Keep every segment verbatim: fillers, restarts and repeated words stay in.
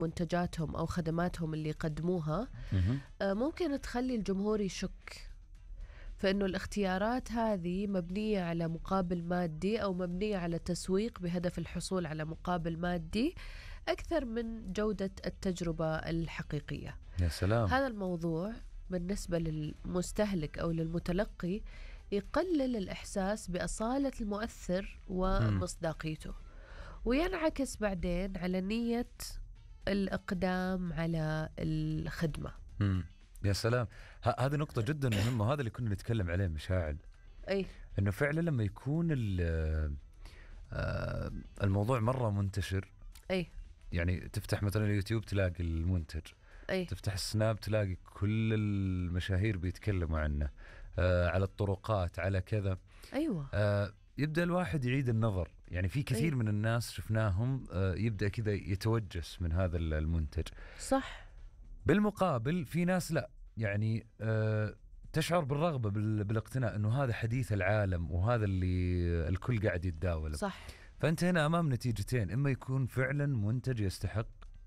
منتجاتهم أو خدماتهم اللي يقدموها ممكن تخلي الجمهور يشك، فإنه الاختيارات هذه مبنية على مقابل مادي أو مبنية على تسويق بهدف الحصول على مقابل مادي أكثر من جودة التجربة الحقيقية. يا سلام. هذا الموضوع بالنسبة للمستهلك أو للمتلقي يقلل الإحساس بأصالة المؤثر ومصداقيته، وينعكس بعدين على نية الإقدام على الخدمة. مم. يا سلام، هذه نقطة جدا مهمة، وهذا اللي كنا نتكلم عليه مشاعل. أي إنه فعلا لما يكون الموضوع مرة منتشر، أي يعني تفتح مثلا اليوتيوب تلاقي المنتج، أي تفتح السناب تلاقي كل المشاهير بيتكلموا عنه، آه على الطرقات على كذا. أيوة. آه يبدأ الواحد يعيد النظر، يعني في كثير أيوة. من الناس شفناهم آه يبدأ كذا يتوجس من هذا المنتج. صح. بالمقابل في ناس لا، يعني آه تشعر بالرغبة بالاقتناء انه هذا حديث العالم وهذا اللي الكل قاعد يتداوله. صح. فانت هنا امام نتيجتين، اما يكون فعلا منتج يستحق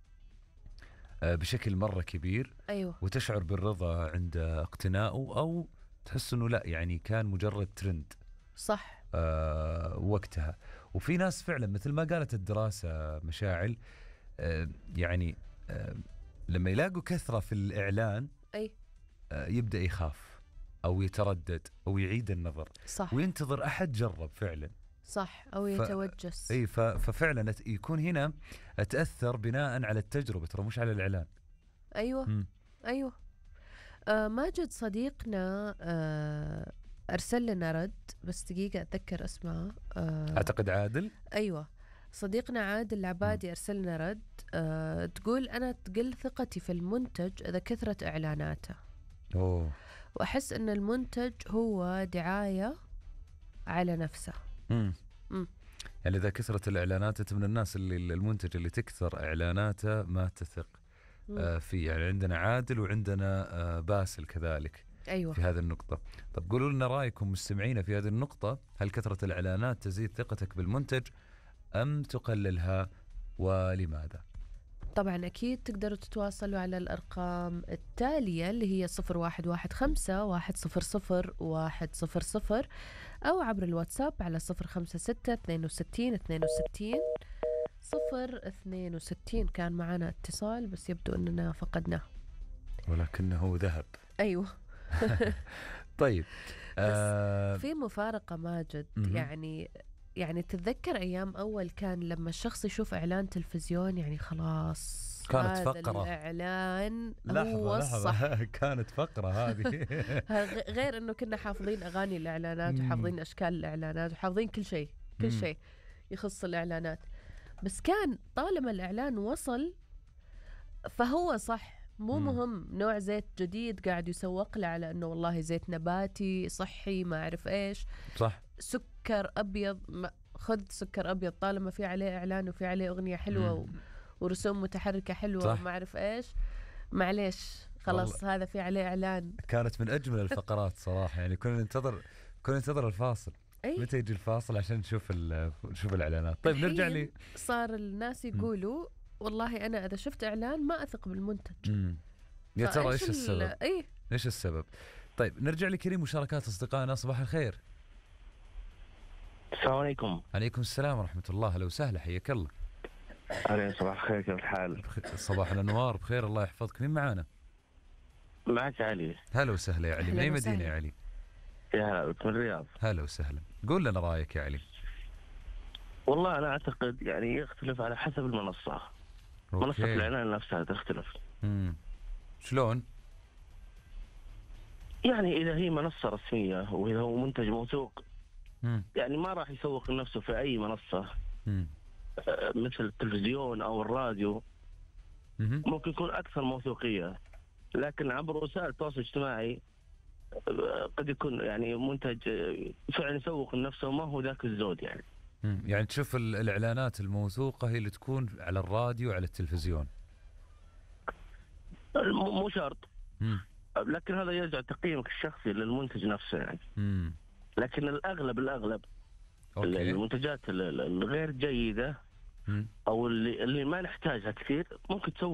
آه بشكل مرة كبير، أيوة. وتشعر بالرضا عند اقتنائه، او تحس انه لا، يعني كان مجرد ترند. صح. آه وقتها. وفي ناس فعلا مثل ما قالت الدراسة مشاعل، آه يعني آه لما يلاقوا كثرة في الإعلان أي آه يبدأ يخاف أو يتردد أو يعيد النظر. صح. وينتظر أحد جرب فعلا. صح. أو يتوجس. ف... أي ف... ففعلا يكون هنا أتأثر بناء على التجربة، ترى مش على الإعلان. أيوة. م. أيوة. آه ماجد صديقنا آه أرسل لنا رد، بس دقيقة أتذكر اسمه. آه أعتقد عادل. أيوة، صديقنا عادل العبادي أرسل لنا رد. آه تقول أنا تقل ثقتي في المنتج إذا كثرت إعلاناته. أوه. وأحس أن المنتج هو دعاية على نفسه. مم. مم. يعني إذا كثرت الإعلانات، أنت من الناس اللي المنتج اللي تكثر إعلاناته ما تثق آه فيه. يعني عندنا عادل وعندنا آه باسل كذلك. أيوة. في هذه النقطة. طب قولوا لنا رأيكم مستمعين في هذه النقطة، هل كثرة الإعلانات تزيد ثقتك بالمنتج أم تقللها، ولماذا؟ طبعا أكيد تقدروا تتواصلوا على الأرقام التالية اللي هي صفر واحد واحد خمسة واحد صفر صفر واحد صفر صفر، أو عبر الواتساب على صفر خمسة ستة اثنين وستين اثنين وستين صفر اثنين وستين. كان معنا اتصال بس يبدو أننا فقدناه، ولكنه ذهب. أيوه. طيب آه في مفارقة ماجد، يعني يعني تتذكر أيام أول كان لما الشخص يشوف إعلان تلفزيون يعني خلاص كانت هذا فقرة الإعلان لحظة هو الصح. لحظة. كانت فقرة هذه. غير أنه كنا حافظين أغاني الإعلانات وحافظين أشكال الإعلانات وحافظين كل شيء كل شيء يخص الإعلانات، بس كان طالما الإعلان وصل فهو صح. مو مهم نوع زيت جديد قاعد يسوق له على أنه والله زيت نباتي صحي ما أعرف إيش. صح. سكر أبيض، خذ سكر أبيض طالما في عليه إعلان وفي عليه أغنية حلوة و... ورسوم متحركة حلوة وما أعرف إيش، معليش خلاص هذا في عليه إعلان. كانت من أجمل الفقرات صراحة، يعني كنا ننتظر كنا ننتظر الفاصل. أي؟ متى يجي الفاصل عشان نشوف نشوف الإعلانات. طيب نرجع لي. صار الناس يقولوا والله أنا إذا شفت إعلان ما أثق بالمنتج. مم. يا ترى إيش السبب؟ إيه؟ إيش السبب؟ طيب نرجع لكريم مشاركات أصدقائنا. صباح الخير. السلام عليكم. عليكم السلام ورحمة الله. هلا وسهلا، حياك الله. أهلا، صباح الخير، كيف الحال؟ صباح الأنوار، بخير الله يحفظك. مين معانا؟ معك علي. هلا وسهلا يا علي، من أي مدينة يا علي؟ يا هلا، من الرياض. هلا وسهلا، قول لنا رأيك يا علي. والله أنا أعتقد يعني يختلف على حسب المنصة. أوكي. منصة الإعلان نفسها تختلف. امم شلون؟ يعني إذا هي منصة رسمية وإذا هو منتج موثوق، مم. يعني ما راح يسوق لنفسه في أي منصة. مم. مثل التلفزيون أو الراديو. مم. ممكن يكون أكثر موثوقية، لكن عبر وسائل التواصل الاجتماعي قد يكون يعني منتج فعلا يسوق لنفسه وما هو ذاك الزود. يعني مم. يعني تشوف الإعلانات الموثوقة هي اللي تكون على الراديو وعلى التلفزيون؟ مو شرط. مم. لكن هذا يرجع تقييمك الشخصي للمنتج نفسه يعني. مم. لكن الأغلب الأغلب أوكي. المنتجات الغير جيدة او اللي اللي ما نحتاجها كثير ممكن تسوي